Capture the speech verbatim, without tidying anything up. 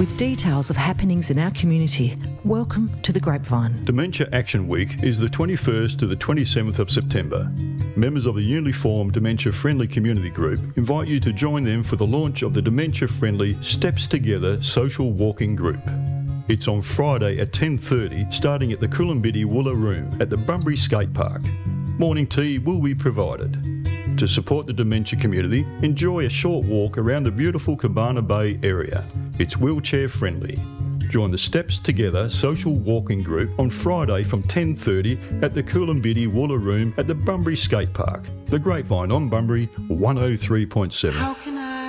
with details of happenings in our community. Welcome to The Grapevine. Dementia Action Week is the twenty-first to the twenty-seventh of September. Members of the newly formed Dementia Friendly Community Group invite you to join them for the launch of the Dementia Friendly Steps Together Social Walking Group. It's on Friday at ten thirty, starting at the Coolanbiddy Wooler Room at the Bunbury Skate Park. Morning tea will be provided. To support the dementia community, enjoy a short walk around the beautiful Cabana Bay area. It's wheelchair friendly. Join the Steps Together Social Walking Group on Friday from ten thirty at the Coolanbiddy Wooler Room at the Bunbury Skate Park. The Grapevine on Bunbury one oh three point seven.